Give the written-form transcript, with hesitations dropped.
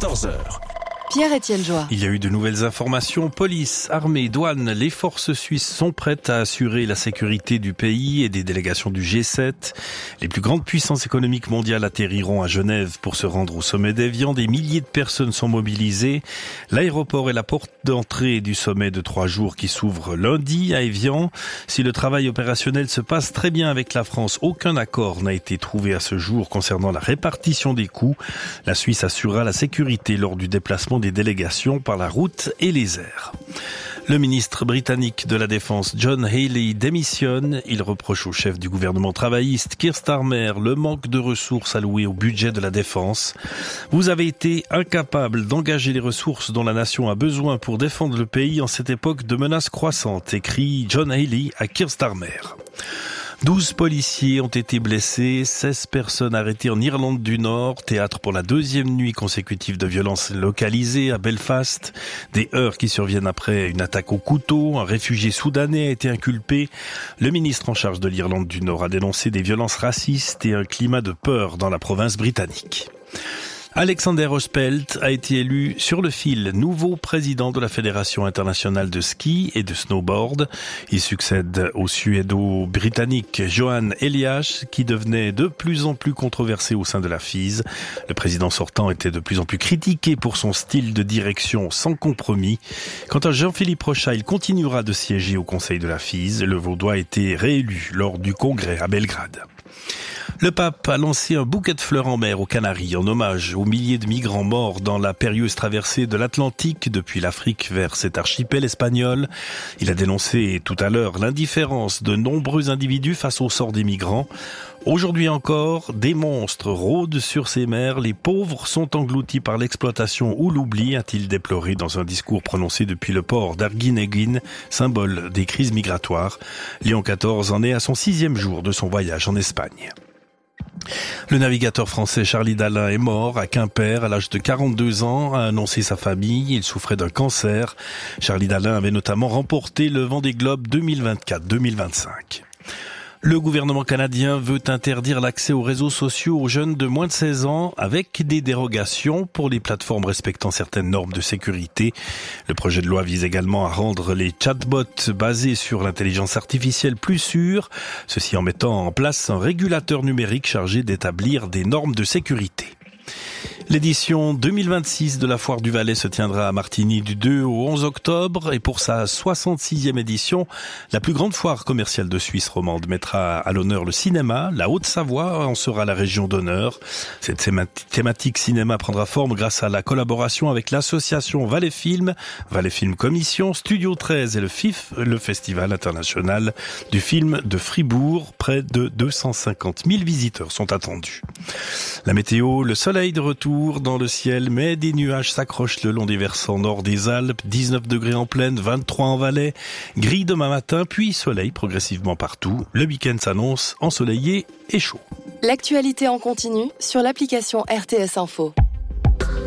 14h. Pierre-Étienne Joie. Il y a eu de nouvelles informations. Police, armée, douane, les forces suisses sont prêtes à assurer la sécurité du pays et des délégations du G7. Les plus grandes puissances économiques mondiales atterriront à Genève pour se rendre au sommet d'Évian. Des milliers de personnes sont mobilisées. L'aéroport est la porte d'entrée du sommet de 3 jours qui s'ouvre lundi à Évian. Si le travail opérationnel se passe très bien avec la France, aucun accord n'a été trouvé à ce jour concernant la répartition des coûts. La Suisse assurera la sécurité lors du déplacement des délégations par la route et les airs. Le ministre britannique de la Défense, John Healey, démissionne. Il reproche au chef du gouvernement travailliste, Keir Starmer, le manque de ressources allouées au budget de la défense. Vous avez été incapable d'engager les ressources dont la nation a besoin pour défendre le pays en cette époque de menaces croissantes, écrit John Healey à Keir Starmer. 12 policiers ont été blessés, 16 personnes arrêtées en Irlande du Nord, théâtre pour la deuxième nuit consécutive de violences localisées à Belfast. Des heurts qui surviennent après une attaque au couteau, un réfugié soudanais a été inculpé. Le ministre en charge de l'Irlande du Nord a dénoncé des violences racistes et un climat de peur dans la province britannique. Alexander Ospelt a été élu sur le fil nouveau président de la Fédération internationale de ski et de snowboard. Il succède au suédo-britannique Johan Elias qui devenait de plus en plus controversé au sein de la FIS. Le président sortant était de plus en plus critiqué pour son style de direction sans compromis. Quant à Jean-Philippe Rochat, il continuera de siéger au conseil de la FIS. Le Vaudois a été réélu lors du congrès à Belgrade. Le pape a lancé un bouquet de fleurs en mer aux Canaries en hommage aux milliers de migrants morts dans la périlleuse traversée de l'Atlantique depuis l'Afrique vers cet archipel espagnol. Il a dénoncé tout à l'heure l'indifférence de nombreux individus face au sort des migrants. Aujourd'hui encore, des monstres rôdent sur ces mers. Les pauvres sont engloutis par l'exploitation ou l'oubli, a-t-il déploré dans un discours prononcé depuis le port d'Arguineguín, symbole des crises migratoires. Léon XIV en est à son 6e jour de son voyage en Espagne. Le navigateur français Charlie Dalin est mort à Quimper à l'âge de 42 ans, a annoncé sa famille. Il souffrait d'un cancer. Charlie Dalin avait notamment remporté le Vendée Globe 2024-2025. Le gouvernement canadien veut interdire l'accès aux réseaux sociaux aux jeunes de moins de 16 ans avec des dérogations pour les plateformes respectant certaines normes de sécurité. Le projet de loi vise également à rendre les chatbots basés sur l'intelligence artificielle plus sûrs, ceci en mettant en place un régulateur numérique chargé d'établir des normes de sécurité. L'édition 2026 de la Foire du Valais se tiendra à Martigny du 2 au 11 octobre et pour sa 66e édition, la plus grande foire commerciale de Suisse romande mettra à l'honneur le cinéma. La Haute-Savoie en sera la région d'honneur. Cette thématique cinéma prendra forme grâce à la collaboration avec l'association Valais Film Commission, Studio 13 et le FIF, le Festival international du film de Fribourg. Près de 250 000 visiteurs sont attendus. La météo, le soleil de retour dans le ciel, mais des nuages s'accrochent le long des versants nord des Alpes, 19 degrés en plaine, 23 en Valais, gris demain matin, puis soleil progressivement partout. Le week-end s'annonce ensoleillé et chaud. L'actualité en continu sur l'application RTS Info.